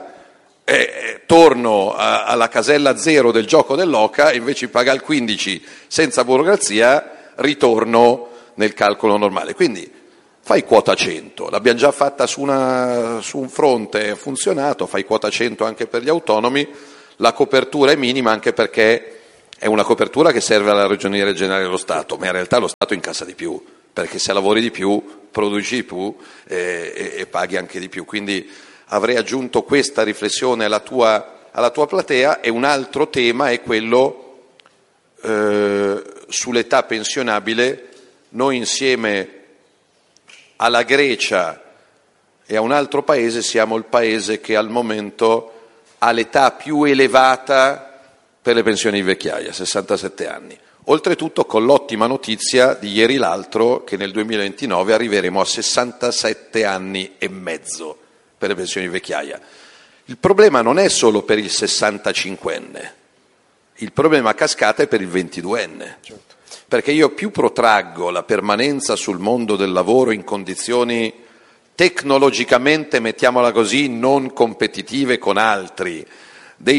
torno alla casella 0 del gioco dell'oca e invece di pagare il 15 senza burocrazia ritorno nel calcolo normale. Quindi fai quota 100, l'abbiamo già fatta su un fronte, ha funzionato, fai quota 100 anche per gli autonomi, la copertura è minima anche perché è una copertura che serve alla Ragioneria Generale dello Stato, ma in realtà lo Stato incassa di più, perché se lavori di più, produci di più e paghi anche di più. Quindi avrei aggiunto questa riflessione alla tua platea. E un altro tema è quello sull'età pensionabile. Noi insieme alla Grecia e a un altro paese siamo il paese che al momento ha l'età più elevata per le pensioni di vecchiaia, 67 anni. Oltretutto con l'ottima notizia di ieri l'altro che nel 2029 arriveremo a 67 anni e mezzo per le pensioni di vecchiaia. Il problema non è solo per il 65enne, il problema a cascata è per il 22enne. Certo. Perché io più protraggo la permanenza sul mondo del lavoro in condizioni tecnologicamente, mettiamola così, non competitive con altri dei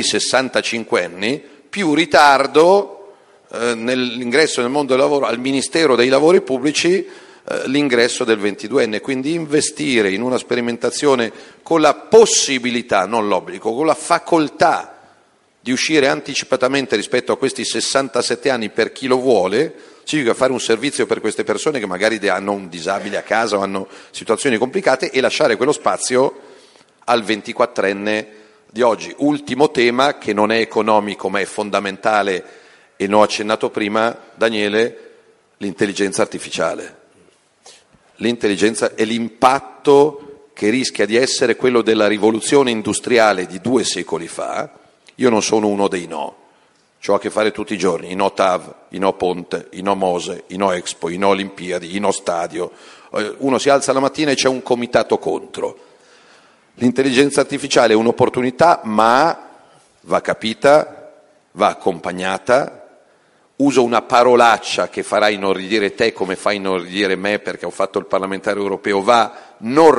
65enni, più ritardo nell'ingresso nel mondo del lavoro al Ministero dei Lavori Pubblici l'ingresso del 22enne. Quindi investire in una sperimentazione con la possibilità, non l'obbligo, con la facoltà di uscire anticipatamente rispetto a questi 67 anni per chi lo vuole, significa fare un servizio per queste persone che magari hanno un disabile a casa o hanno situazioni complicate e lasciare quello spazio al 24enne di oggi. Ultimo tema che non è economico ma è fondamentale e ne ho accennato prima, Daniele, l'intelligenza artificiale. L'intelligenza e l'impatto che rischia di essere quello della rivoluzione industriale di 2 secoli fa. Io non sono uno dei no, c'ho a che fare tutti i giorni, i no TAV, i no Ponte, i no Mose, i no Expo, i no Olimpiadi, i no Stadio. Uno si alza la mattina e c'è un comitato contro. L'intelligenza artificiale è un'opportunità, ma va capita, va accompagnata. Uso una parolaccia che farà inorridire te come fa inorridire me perché ho fatto il parlamentare europeo, va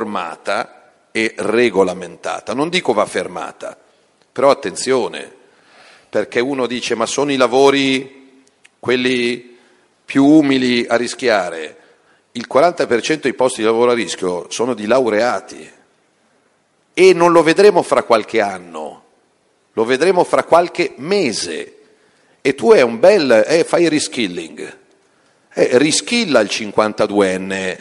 normata e regolamentata. Non dico va fermata, però attenzione, perché uno dice ma sono i lavori quelli più umili a rischiare. Il 40% dei posti di lavoro a rischio sono di laureati e non lo vedremo fra qualche anno, lo vedremo fra qualche mese. E tu è un bel, fai reskilling, riskilla il 52enne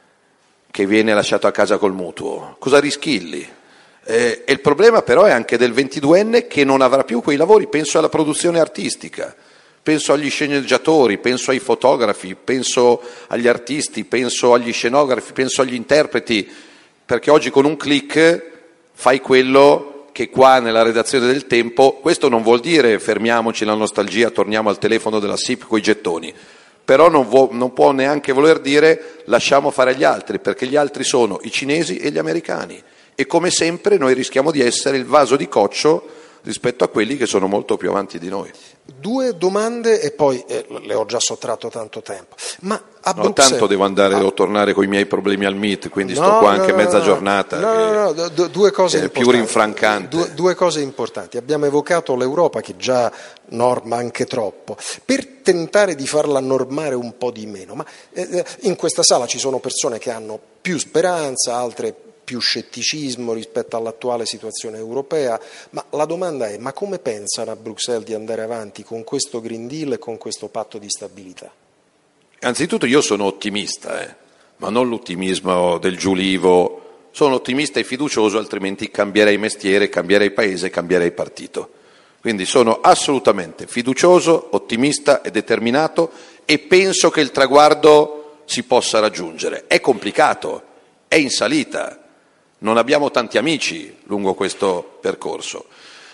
che viene lasciato a casa col mutuo, cosa riskilli? E il problema però è anche del 22enne che non avrà più quei lavori, penso alla produzione artistica, penso agli sceneggiatori, penso ai fotografi, penso agli artisti, penso agli scenografi, penso agli interpreti, perché oggi con un click fai quello che qua nella redazione del Tempo, questo non vuol dire fermiamoci la nostalgia, torniamo al telefono della SIP coi gettoni, però non può neanche voler dire lasciamo fare agli altri, perché gli altri sono i cinesi e gli americani e come sempre noi rischiamo di essere il vaso di coccio rispetto a quelli che sono molto più avanti di noi. 2 domande e poi le ho già sottratto tanto tempo. Ma a no, Bruxelles, tanto devo andare o tornare con i miei problemi al MIT, quindi sto qua anche mezza giornata. Due cose è importanti. Più rinfrancante. Due cose importanti. Abbiamo evocato l'Europa che già norma anche troppo. Per tentare di farla normare un po' di meno, ma in questa sala ci sono persone che hanno più speranza, altre più scetticismo rispetto all'attuale situazione europea, ma la domanda è: ma come pensano a Bruxelles di andare avanti con questo Green Deal e con questo patto di stabilità? Anzitutto io sono ottimista, ma non l'ottimismo del giulivo, sono ottimista e fiducioso, altrimenti cambierei mestiere, cambierei paese, cambierei partito. Quindi sono assolutamente fiducioso, ottimista e determinato e penso che il traguardo si possa raggiungere. È complicato, è in salita. Non abbiamo tanti amici lungo questo percorso.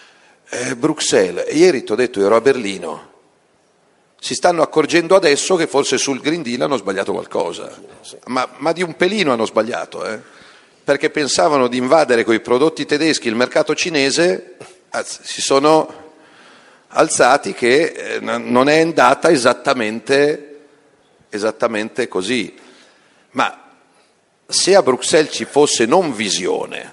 Bruxelles, ieri ti ho detto ero a Berlino, si stanno accorgendo adesso che forse sul Green Deal hanno sbagliato qualcosa, ma di un pelino hanno sbagliato, perché pensavano di invadere coi prodotti tedeschi il mercato cinese, si sono alzati che non è andata esattamente così. Ma se a Bruxelles ci fosse non visione,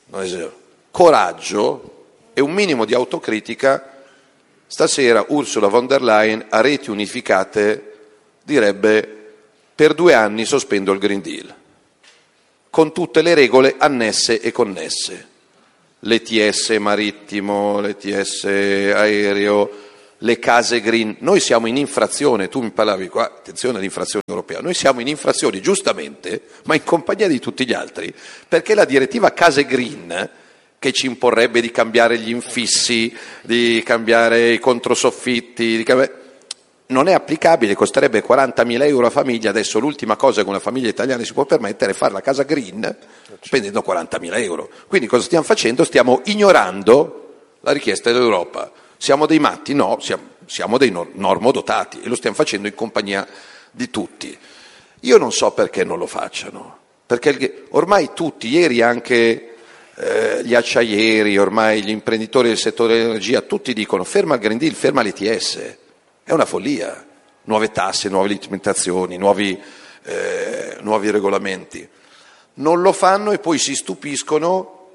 coraggio e un minimo di autocritica, stasera Ursula von der Leyen a reti unificate direbbe: per 2 anni sospendo il Green Deal, con tutte le regole annesse e connesse, l'ETS marittimo, l'ETS aereo, le case green. Noi siamo in infrazione, tu mi parlavi qua, attenzione all'infrazione europea, noi siamo in infrazione giustamente, ma in compagnia di tutti gli altri, perché la direttiva case green, che ci imporrebbe di cambiare gli infissi, di cambiare i controsoffitti, non è applicabile, costerebbe 40.000 euro a famiglia. Adesso l'ultima cosa che una famiglia italiana si può permettere è fare la casa green spendendo 40.000 euro. Quindi cosa stiamo facendo? Stiamo ignorando la richiesta dell'Europa. Siamo dei matti? No, siamo dei normodotati e lo stiamo facendo in compagnia di tutti. Io non so perché non lo facciano, perché ormai tutti, ieri anche gli acciaieri, ormai gli imprenditori del settore dell'energia, tutti dicono ferma il Green Deal, ferma l'ETS. È una follia, nuove tasse, nuove limitazioni, nuovi regolamenti. Non lo fanno e poi si stupiscono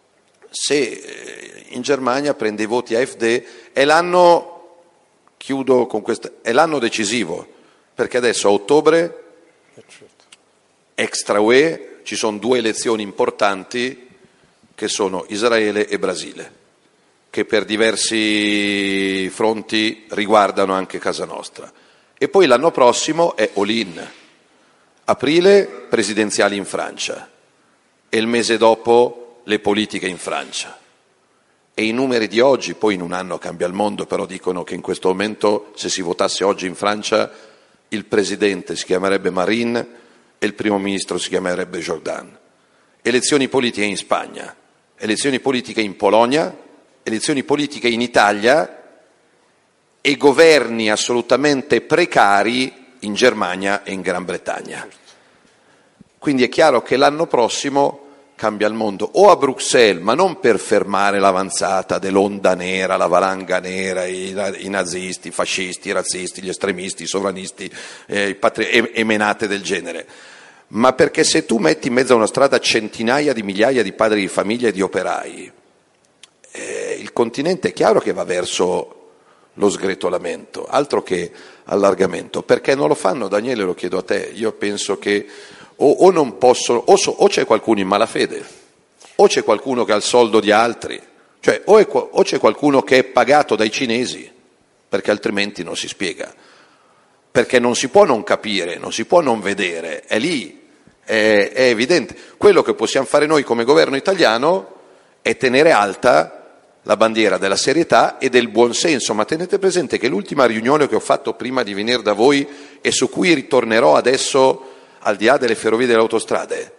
se in Germania prende i voti AfD. È l'anno, chiudo con questo, è l'anno decisivo, perché adesso a ottobre, extra UE, ci sono 2 elezioni importanti che sono Israele e Brasile, che per diversi fronti riguardano anche casa nostra. E poi l'anno prossimo è all-in. Aprile presidenziali in Francia e il mese dopo le politiche in Francia. E i numeri di oggi, poi in un anno cambia il mondo, però dicono che in questo momento, se si votasse oggi in Francia, il presidente si chiamerebbe Marin e il primo ministro si chiamerebbe Jordan. Elezioni politiche in Spagna, elezioni politiche in Polonia, elezioni politiche in Italia e governi assolutamente precari in Germania e in Gran Bretagna. Quindi è chiaro che l'anno prossimo cambia il mondo, o a Bruxelles, ma non per fermare l'avanzata dell'onda nera, la valanga nera, i nazisti, i fascisti, i razzisti, gli estremisti, i sovranisti, e menate del genere, ma perché se tu metti in mezzo a una strada centinaia di migliaia di padri di famiglia e di operai, il continente è chiaro che va verso lo sgretolamento, altro che allargamento. Perché non lo fanno, Daniele? Lo chiedo a te. Io penso che o non possono, o c'è qualcuno in malafede, o c'è qualcuno che ha il soldo di altri, cioè o c'è qualcuno che è pagato dai cinesi, perché altrimenti non si spiega. Perché non si può non capire, non si può non vedere, è lì, è evidente. Quello che possiamo fare noi come governo italiano è tenere alta la bandiera della serietà e del buonsenso, ma tenete presente che l'ultima riunione che ho fatto prima di venire da voi e su cui ritornerò adesso, al di là delle ferrovie e delle autostrade,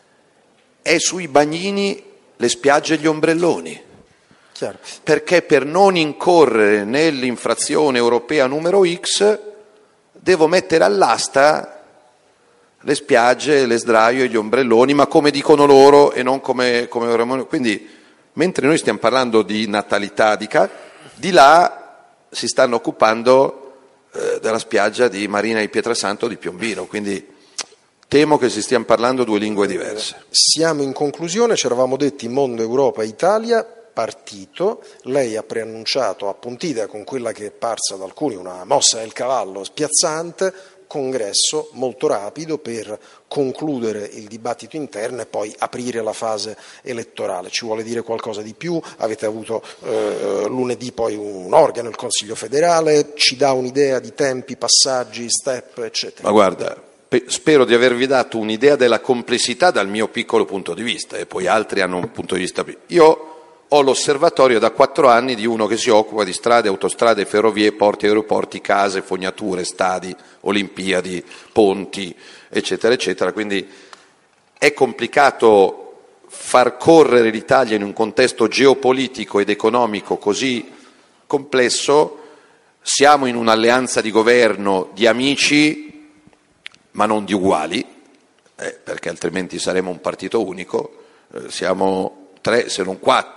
è sui bagnini, le spiagge e gli ombrelloni. Chiaro. Perché per non incorrere nell'infrazione europea numero X devo mettere all'asta le spiagge, le sdraio e gli ombrelloni, ma come dicono loro e non come quindi mentre noi stiamo parlando di natalità, di là si stanno occupando della spiaggia di Marina di Pietrasanto di Piombino, quindi temo che si stiano parlando 2 lingue diverse. Siamo in conclusione, ci eravamo detti mondo, Europa, Italia, partito. Lei ha preannunciato a Pontida, con quella che è parsa ad alcuni una mossa del cavallo spiazzante, congresso molto rapido per concludere il dibattito interno e poi aprire la fase elettorale. Ci vuole dire qualcosa di più? Avete avuto lunedì poi un organo, il Consiglio federale, ci dà un'idea di tempi, passaggi, step, eccetera? Ma guarda, spero di avervi dato un'idea della complessità dal mio piccolo punto di vista, e poi altri hanno un punto di vista. Io ho l'osservatorio da 4 anni di uno che si occupa di strade, autostrade, ferrovie, porti, aeroporti, case, fognature, stadi, Olimpiadi, ponti, eccetera, eccetera. Quindi è complicato far correre l'Italia in un contesto geopolitico ed economico così complesso. Siamo in un'alleanza di governo di amici, ma non di uguali, perché altrimenti saremo un partito unico. Siamo 3 se non 4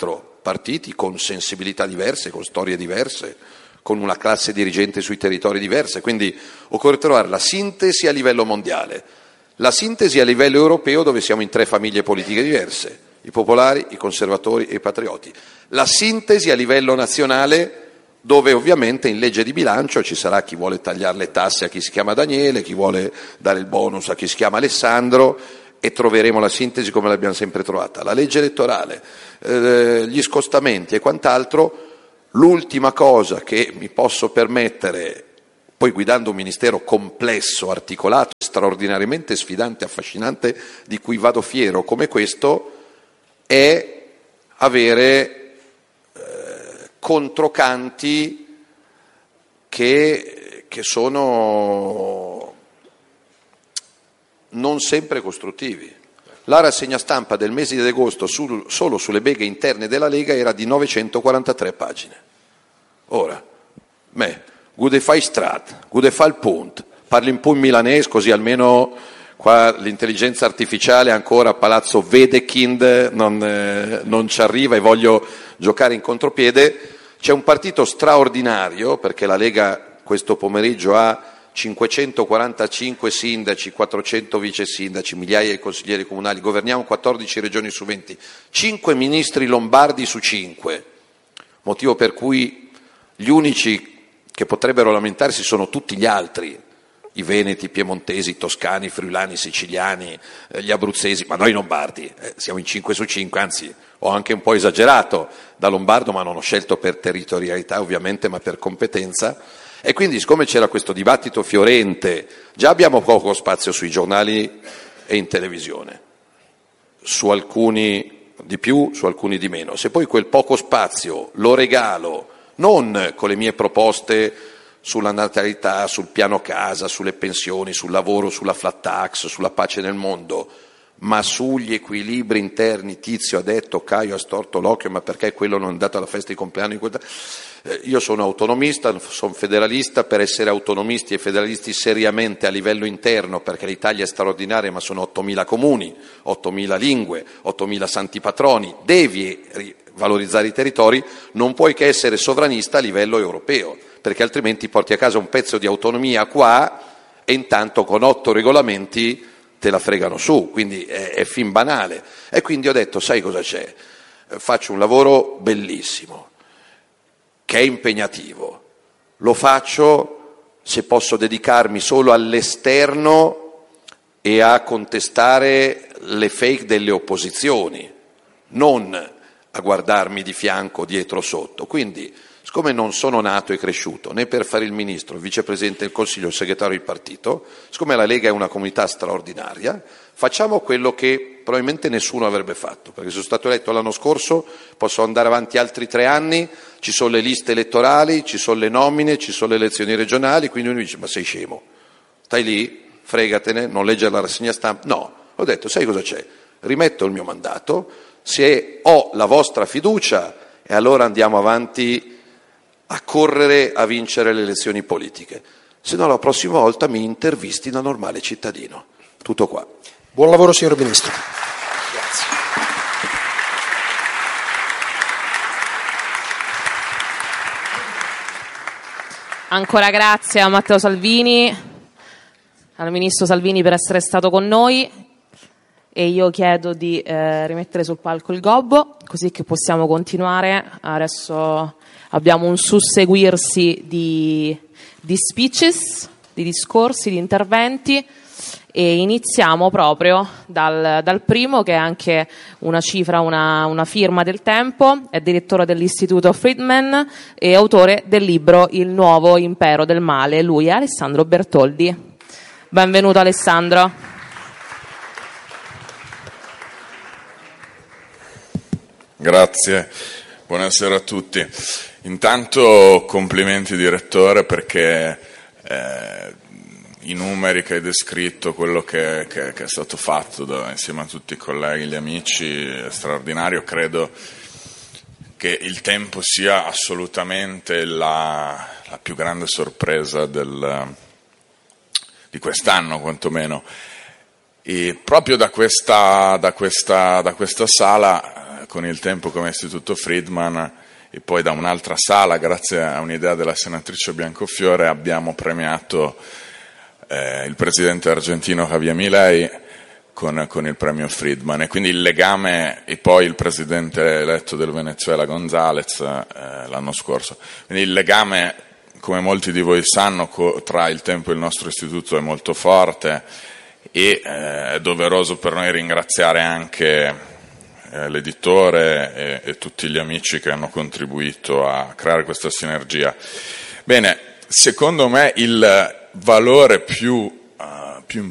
partiti con sensibilità diverse, con storie diverse, con una classe dirigente sui territori diverse, quindi occorre trovare la sintesi a livello mondiale, la sintesi a livello europeo dove siamo in 3 famiglie politiche diverse, i popolari, i conservatori e i patrioti, la sintesi a livello nazionale dove ovviamente in legge di bilancio ci sarà chi vuole tagliare le tasse a chi si chiama Daniele, chi vuole dare il bonus a chi si chiama Alessandro, e troveremo la sintesi come l'abbiamo sempre trovata. La legge elettorale, gli scostamenti e quant'altro. L'ultima cosa che mi posso permettere, poi guidando un ministero complesso, articolato, straordinariamente sfidante, affascinante, di cui vado fiero come questo, è avere controcanti che sono non sempre costruttivi. La rassegna stampa del mese di agosto solo sulle beghe interne della Lega era di 943 pagine. Ora, gude fai strat, gude fa il punt, parli un po' in milanese così almeno qua l'intelligenza artificiale ancora a Palazzo Wedekind non ci arriva e voglio giocare in contropiede. C'è un partito straordinario perché la Lega questo pomeriggio ha 545 sindaci, 400 vice sindaci, migliaia di consiglieri comunali, governiamo 14 regioni su 20, 5 ministri lombardi su 5, motivo per cui gli unici che potrebbero lamentarsi sono tutti gli altri, i veneti, i piemontesi, i toscani, i friulani, i siciliani, gli abruzzesi, ma noi lombardi siamo in 5 su 5, anzi ho anche un po' esagerato da lombardo, ma non ho scelto per territorialità ovviamente, ma per competenza. E quindi siccome c'era questo dibattito fiorente, già abbiamo poco spazio sui giornali e in televisione, su alcuni di più, su alcuni di meno. Se poi quel poco spazio lo regalo non con le mie proposte sulla natalità, sul piano casa, sulle pensioni, sul lavoro, sulla flat tax, sulla pace nel mondo, ma sugli equilibri interni, Tizio ha detto, Caio ha storto l'occhio, ma perché quello non è andato alla festa di compleanno? Io sono autonomista, sono federalista, per essere autonomisti e federalisti seriamente a livello interno, perché l'Italia è straordinaria, ma sono 8.000 comuni, 8.000 lingue, 8.000 santi patroni, devi valorizzare i territori, non puoi che essere sovranista a livello europeo, perché altrimenti porti a casa un pezzo di autonomia qua e intanto con 8 regolamenti te la fregano su, quindi è fin banale. E quindi ho detto, sai cosa c'è? Faccio un lavoro bellissimo, che è impegnativo, lo faccio se posso dedicarmi solo all'esterno e a contestare le fake delle opposizioni, non a guardarmi di fianco, dietro, sotto. Quindi, siccome non sono nato e cresciuto né per fare il ministro, il vicepresidente del Consiglio, il segretario del partito, siccome la Lega è una comunità straordinaria, facciamo quello che probabilmente nessuno avrebbe fatto, perché sono stato eletto l'anno scorso, posso andare avanti altri 3 anni, ci sono le liste elettorali, ci sono le nomine, ci sono le elezioni regionali, quindi uno dice, ma sei scemo, stai lì, fregatene, non leggere la rassegna stampa. No, ho detto, sai cosa c'è? Rimetto il mio mandato, se ho la vostra fiducia e allora andiamo avanti a correre a vincere le elezioni politiche, se no la prossima volta mi intervisti da normale cittadino. Tutto qua. Buon lavoro signor Ministro. Grazie. Ancora grazie a Matteo Salvini, al Ministro Salvini per essere stato con noi. E io chiedo di rimettere sul palco il gobbo, così che possiamo continuare. Adesso abbiamo un susseguirsi di speeches, di discorsi, di interventi, e iniziamo proprio dal primo, che è anche una cifra, una firma del Tempo. È direttore dell'Istituto Friedman e autore del libro Il nuovo impero del male. Lui è Alessandro Bertoldi. Benvenuto Alessandro. Grazie, buonasera a tutti. Intanto complimenti direttore, perché i numeri che hai descritto, quello che è stato fatto insieme a tutti i colleghi, gli amici, è straordinario. Credo che il Tempo sia assolutamente la più grande sorpresa di quest'anno, quantomeno. E proprio da questa sala con il tempo come Istituto Friedman, e poi da un'altra sala, grazie a un'idea della senatrice Biancofiore, abbiamo premiato il presidente argentino Javier Milei con il premio Friedman, e quindi il legame, e poi il presidente eletto del Venezuela González l'anno scorso. Quindi il legame, come molti di voi sanno, tra il tempo e il nostro istituto è molto forte, e è doveroso per noi ringraziare anche l'editore e tutti gli amici che hanno contribuito a creare questa sinergia. Bene, secondo me il valore più